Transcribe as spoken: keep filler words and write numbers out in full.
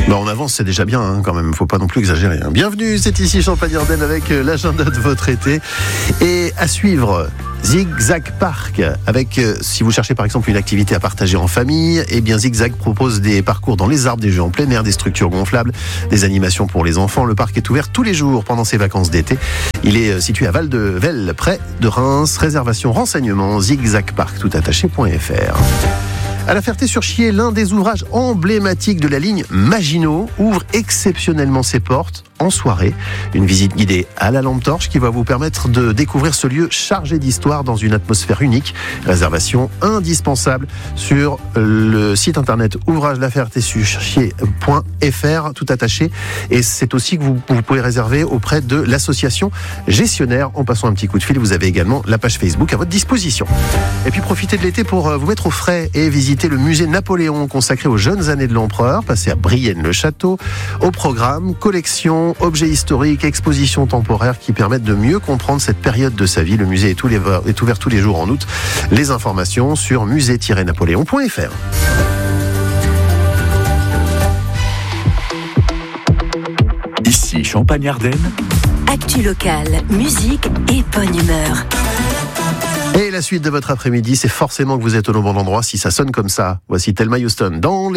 Bah on avance, c'est déjà bien hein, quand même, faut pas non plus exagérer. Hein. Bienvenue, c'est ici Champagne-Ardenne avec euh, l'agenda de votre été. Et à suivre, Zigzag Park, avec, euh, si vous cherchez par exemple une activité à partager en famille, eh bien Zigzag propose des parcours dans les arbres, des jeux en plein air, des structures gonflables, des animations pour les enfants. Le parc est ouvert tous les jours pendant ses vacances d'été. Il est euh, situé à Val-de-Velle, près de Reims. Réservation, renseignements, zigzagpark tout attaché point f r. À la Ferté-sur-Chier, l'un des ouvrages emblématiques de la ligne Maginot ouvre exceptionnellement ses portes en soirée. Une visite guidée à la lampe torche qui va vous permettre de découvrir ce lieu chargé d'histoire dans une atmosphère unique. Réservation indispensable sur le site internet ouvrage la ferté sur chier point f r tout attaché. Et c'est aussi que vous, vous pouvez réserver auprès de l'association gestionnaire en passant un petit coup de fil. Vous avez également la page Facebook à votre disposition. Et puis profitez de l'été pour vous mettre au frais et visiter le musée Napoléon consacré aux jeunes années de l'empereur. Passez à Brienne-le-Château. Au programme, collection, objets historiques, expositions temporaires qui permettent de mieux comprendre cette période de sa vie. Le musée est, les, est ouvert tous les jours en août. Les informations sur musée tiret napoléon point f r. Ici Champagne-Ardenne. Actu locale, musique et bonne humeur. Et la suite de votre après-midi, c'est forcément que vous êtes au bon endroit si ça sonne comme ça. Voici Thelma Houston dans les